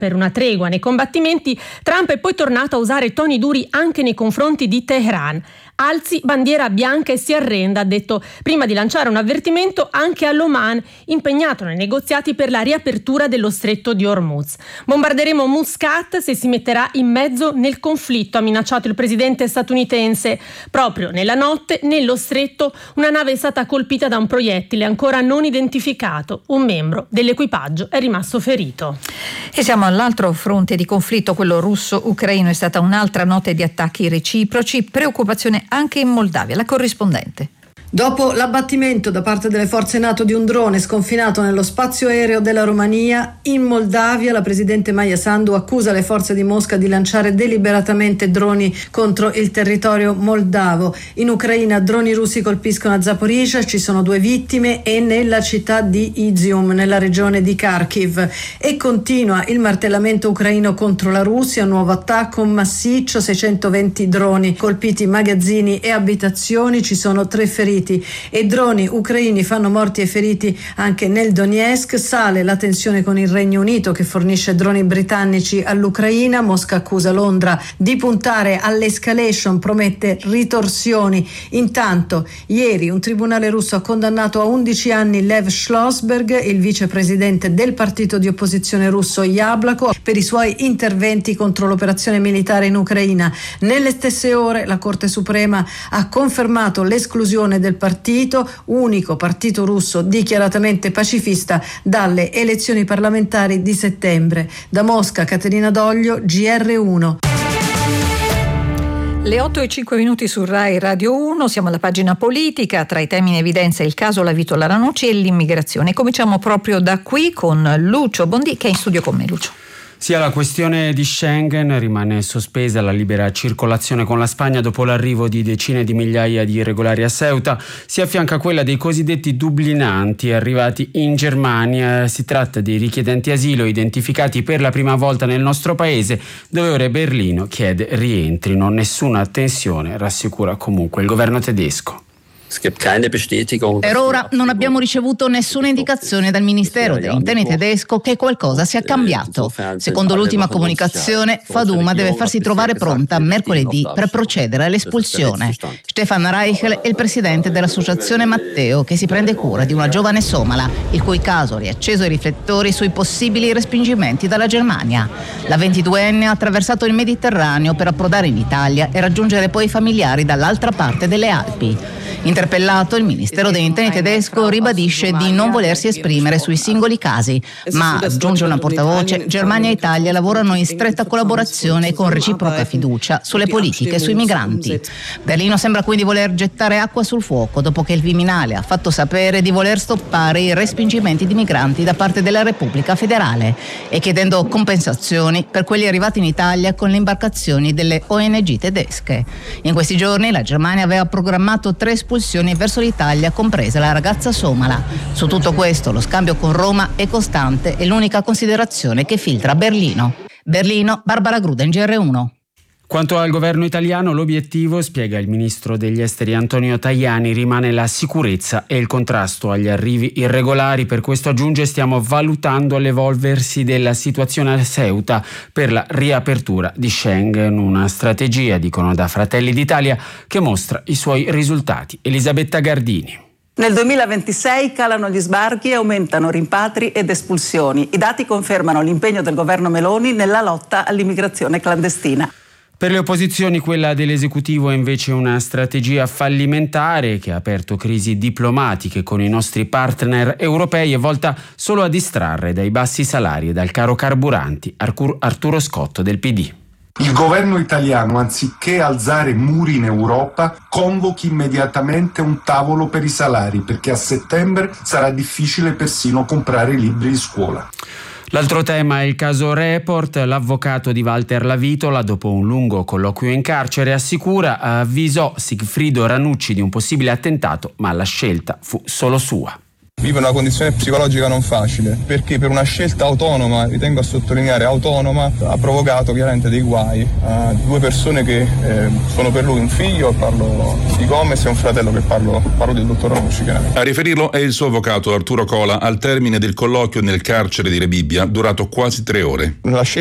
per una tregua nei combattimenti, Trump è poi tornato a usare toni duri anche nei confronti di Teheran. Alzi bandiera bianca e si arrenda, ha detto, prima di lanciare un avvertimento anche all'Oman, impegnato nei negoziati per la riapertura dello stretto di Hormuz. Bombarderemo Muscat se si metterà in mezzo nel conflitto, ha minacciato il presidente statunitense. Proprio nella notte, nello stretto, una nave è stata colpita da un proiettile ancora non identificato. Un membro dell'equipaggio è rimasto ferito. E siamo all'altro fronte di conflitto, quello russo-ucraino. È stata un'altra notte di attacchi reciproci, preoccupazione anche in Moldavia. La corrispondente. Dopo l'abbattimento da parte delle forze NATO di un drone sconfinato nello spazio aereo della Romania, in Moldavia la presidente Maia Sandu accusa le forze di Mosca di lanciare deliberatamente droni contro il territorio moldavo. In Ucraina droni russi colpiscono a Zaporizhzhia, ci sono 2 vittime, e nella città di Izium, nella regione di Kharkiv. E continua il martellamento ucraino contro la Russia, un nuovo attacco massiccio, 620 droni colpiti magazzini e abitazioni, ci sono 3 feriti. E droni ucraini fanno morti e feriti anche nel Donetsk. Sale la tensione con il Regno Unito che fornisce droni britannici all'Ucraina. Mosca accusa Londra di puntare all'escalation, promette ritorsioni. Intanto ieri un tribunale russo ha condannato a 11 anni Lev Schlossberg, il vicepresidente del partito di opposizione russo Yablako, per i suoi interventi contro l'operazione militare in Ucraina. Nelle stesse ore la Corte Suprema ha confermato l'esclusione del partito, unico partito russo dichiaratamente pacifista, dalle elezioni parlamentari di settembre. Da Mosca, Caterina Doglio, GR1. Le 8:05 su Rai Radio 1, siamo alla pagina politica. Tra i temi in evidenza il caso Lavitola Ranucci e l'immigrazione. Cominciamo proprio da qui con Lucio Bondi, che è in studio con me. Lucio. Sia la questione di Schengen, rimane sospesa la libera circolazione con la Spagna dopo l'arrivo di decine di migliaia di irregolari a Ceuta, si affianca quella dei cosiddetti dublinanti arrivati in Germania. Si tratta di richiedenti asilo identificati per la prima volta nel nostro paese, dove ora Berlino chiede rientrino. Nessuna tensione, rassicura comunque il governo tedesco. Per ora non abbiamo ricevuto nessuna indicazione dal Ministero degli Interni tedesco che qualcosa sia cambiato. Secondo l'ultima comunicazione, Faduma deve farsi trovare pronta mercoledì per procedere all'espulsione. Stefan Reichel è il presidente dell'associazione Matteo, che si prende cura di una giovane somala, il cui caso ha riacceso i riflettori sui possibili respingimenti dalla Germania. La 22enne ha attraversato il Mediterraneo per approdare in Italia e raggiungere poi i familiari dall'altra parte delle Alpi. Interpellato, il Ministero degli Interni tedesco ribadisce di non volersi esprimere sui singoli casi, ma, aggiunge una portavoce, Germania e Italia lavorano in stretta collaborazione e con reciproca fiducia sulle politiche sui migranti. Berlino sembra quindi voler gettare acqua sul fuoco dopo che il Viminale ha fatto sapere di voler stoppare i respingimenti di migranti da parte della Repubblica Federale e chiedendo compensazioni per quelli arrivati in Italia con le imbarcazioni delle ONG tedesche. In questi giorni la Germania aveva programmato 3 espulsioni verso l'Italia, compresa la ragazza somala. Su tutto questo lo scambio con Roma è costante e l'unica considerazione che filtra Berlino. Berlino, Barbara Gruden, GR1. Quanto al governo italiano, l'obiettivo, spiega il ministro degli esteri Antonio Tajani, rimane la sicurezza e il contrasto agli arrivi irregolari. Per questo, aggiunge, stiamo valutando l'evolversi della situazione a Ceuta per la riapertura di Schengen, una strategia, dicono da Fratelli d'Italia, che mostra i suoi risultati. Elisabetta Gardini. Nel 2026 calano gli sbarchi e aumentano rimpatri ed espulsioni. I dati confermano l'impegno del governo Meloni nella lotta all'immigrazione clandestina. Per le opposizioni quella dell'esecutivo è invece una strategia fallimentare che ha aperto crisi diplomatiche con i nostri partner europei e volta solo a distrarre dai bassi salari e dal caro carburanti. Arturo Scotto del PD. Il governo italiano, anziché alzare muri in Europa, convochi immediatamente un tavolo per i salari, perché a settembre sarà difficile persino comprare i libri di scuola. L'altro tema è il caso Report. L'avvocato di Walter Lavitola, dopo un lungo colloquio in carcere, avvisò Sigfrido Ranucci di un possibile attentato, ma la scelta fu solo sua. Vive una condizione psicologica non facile, perché per una scelta autonoma, ritengo a sottolineare autonoma, ha provocato chiaramente dei guai a due persone che sono per lui un figlio, parlo di Gomez, e un fratello, che parlo del dottor Ranucci. A riferirlo è il suo avvocato Arturo Cola al termine del colloquio nel carcere di Rebibbia, durato quasi 3 ore. La